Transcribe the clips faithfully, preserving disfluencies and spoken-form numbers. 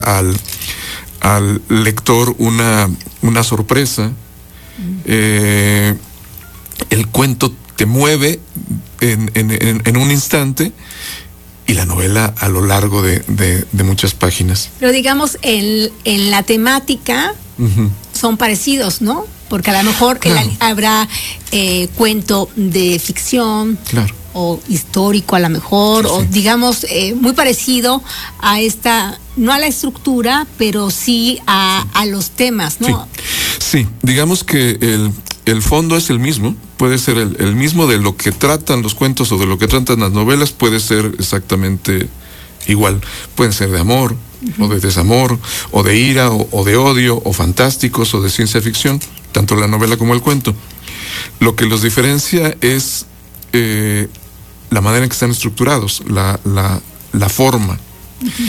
al, al lector una, una sorpresa. Mm. Eh, el cuento te mueve en, en, en, en un instante, y la novela a lo largo de, de, de muchas páginas. Pero digamos, en, en la temática uh-huh. son parecidos, ¿no? Porque a lo mejor claro. el, habrá eh, cuento de ficción, claro. o histórico a lo mejor, sí, o sí. digamos, eh, muy parecido a esta, no a la estructura, pero sí a, a los temas, ¿no? Sí, sí. Digamos que el, el fondo es el mismo, puede ser el, el mismo de lo que tratan los cuentos o de lo que tratan las novelas, puede ser exactamente igual. Pueden ser de amor, uh-huh. o de desamor, o de ira, o, o de odio, o fantásticos, o de ciencia ficción, tanto la novela como el cuento. Lo que los diferencia es eh, la manera en que están estructurados, la, la, la forma. Uh-huh.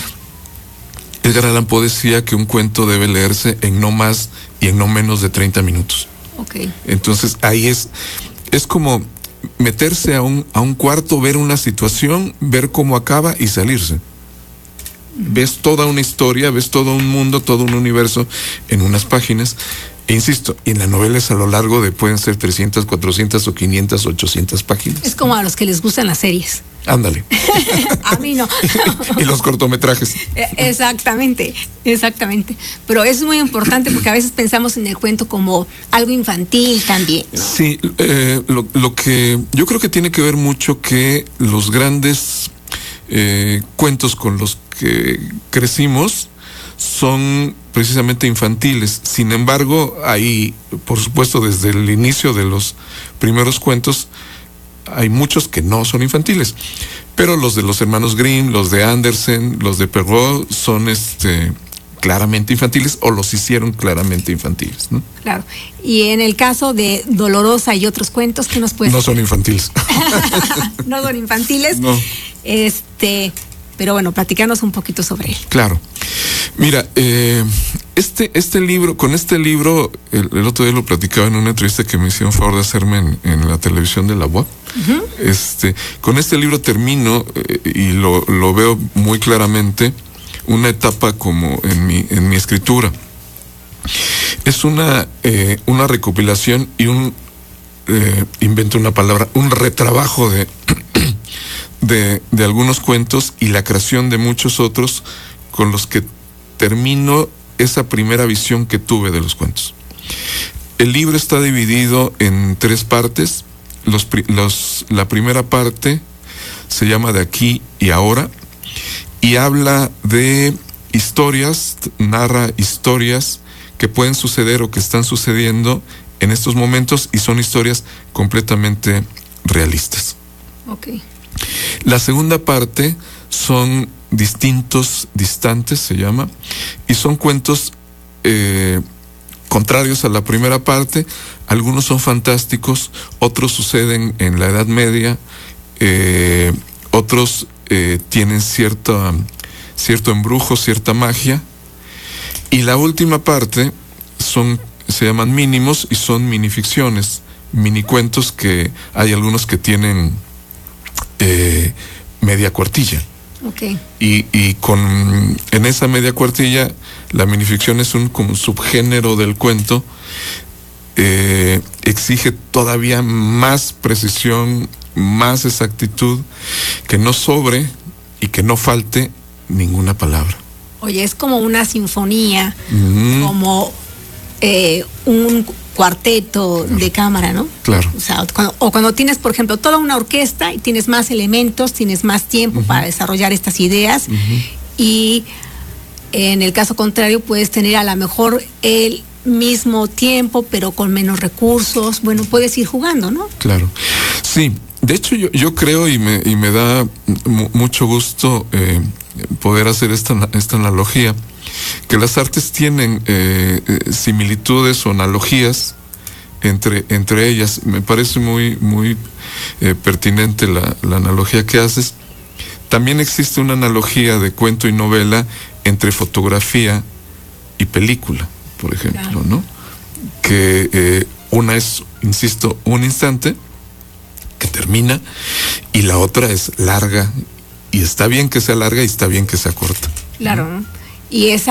Edgar Allan Poe decía que un cuento debe leerse en no más y en no menos de treinta minutos. Okay. Entonces ahí es, es como meterse a un, a un cuarto, ver una situación, ver cómo acaba y salirse. Uh-huh. Ves toda una historia, ves todo un mundo, todo un universo en unas páginas. E insisto, en la novela es a lo largo de, pueden ser trescientas, cuatrocientas o quinientas, ochocientas páginas. Es como a los que les gustan las series. Ándale. A mí no. Y los cortometrajes. Exactamente, exactamente. Pero eso es muy importante porque a veces pensamos en el cuento como algo infantil también, ¿no? Sí, eh, lo, lo que yo creo que tiene que ver mucho que los grandes eh, cuentos con los que crecimos son precisamente infantiles. Sin embargo, ahí, por supuesto, desde el inicio de los primeros cuentos, hay muchos que no son infantiles, pero los de los hermanos Grimm, los de Andersen, los de Perrault son este claramente infantiles, o los hicieron claramente infantiles, ¿no? Claro. Y en el caso de Dolorosa y otros cuentos, ¿qué nos puedes No son infantiles. No son infantiles. No. Este, pero bueno, platicarnos un poquito sobre él. Claro. Mira, eh, este, este libro, con este libro, el, el otro día lo platicaba en una entrevista que me hicieron favor de hacerme en, en la televisión de la U A P. Uh-huh. Este, con este libro termino, eh, y lo, lo veo muy claramente, una etapa como en mi, en mi escritura. Es una, eh, una recopilación y un, eh, invento una palabra, un retrabajo de, de, de algunos cuentos y la creación de muchos otros con los que termino esa primera visión que tuve de los cuentos. El libro está dividido en tres partes. Los, los, la primera parte se llama De aquí y ahora, y habla de historias, narra historias que pueden suceder o que están sucediendo en estos momentos, y son historias completamente realistas. Okay. La segunda parte son distintos, distantes se llama, y son cuentos eh, contrarios a la primera parte. Algunos son fantásticos, otros suceden en la Edad Media, eh, otros eh, tienen cierta, cierto embrujo, cierta magia, y la última parte son, se llaman mínimos, y son minificciones, minicuentos, que hay algunos que tienen eh, media cuartilla. Okay. Y, y con en esa media cuartilla, la minificción es un como subgénero del cuento. Eh, exige todavía más precisión, más exactitud, que no sobre y que no falte ninguna palabra. Oye, es como una sinfonía, mm. como eh, un cuarteto claro. de cámara, ¿no? Claro. O sea, cuando, o cuando tienes, por ejemplo, toda una orquesta y tienes más elementos, tienes más tiempo uh-huh. para desarrollar estas ideas, uh-huh. y en el caso contrario puedes tener a lo mejor el mismo tiempo, pero con menos recursos. Bueno, puedes ir jugando, ¿no? Claro. Sí, de hecho yo, yo creo, y me, y me da m- mucho gusto eh, poder hacer esta, esta analogía, que las artes tienen eh, eh, similitudes o analogías entre, entre ellas. Me parece muy, muy eh, pertinente la, la analogía que haces. También existe una analogía de cuento y novela entre fotografía y película, por ejemplo, claro. ¿no? Que eh, una es, insisto, un instante que termina, y la otra es larga, y está bien que sea larga y está bien que sea corta. Claro, ¿no? y esa